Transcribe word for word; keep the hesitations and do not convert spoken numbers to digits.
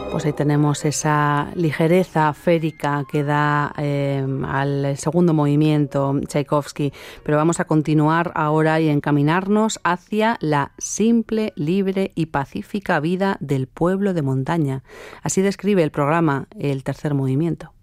Pues ahí tenemos esa ligereza férica que da eh, al segundo movimiento Tchaikovsky, pero vamos a continuar ahora y encaminarnos hacia la simple, libre y pacífica vida del pueblo de montaña. Así describe el programa el tercer movimiento.